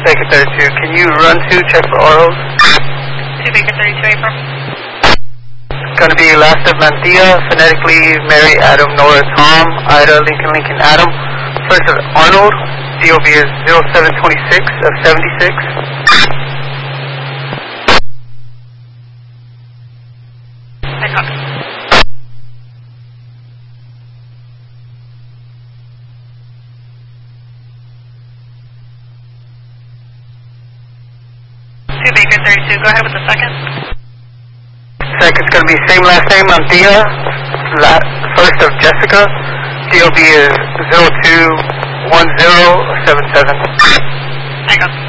Baker 32, can you run to check for ROs? 2 Baker 32, April. Gonna be last of Manthea, phonetically Mary, Adam, Nora, Tom, Ida, Lincoln, Adam. First of Arnold, DOB is 0726 of 76. I copy. Baker 32, go ahead with the second. Second's going to be same last name, Manthea. First of Jessica. DOB is 021077. I got